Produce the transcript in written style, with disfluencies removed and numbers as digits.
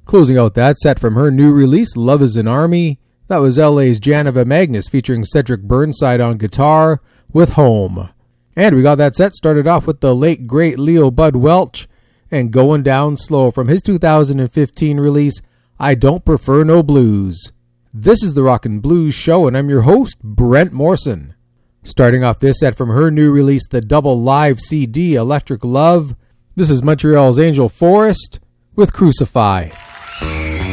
Closing out that set from her new release, Love is an Army, that was LA's Janova Magnus featuring Cedric Burnside on guitar with Home. And we got that set started off with the late great Leo Bud Welch and Going Down Slow from his 2015 release, I Don't Prefer No Blues. This is the Rockin' Blues Show, and I'm your host, Brent Morrison. Starting off this set from her new release, the double live CD, Electric Love, this is Montreal's Angel Forest with Crucify.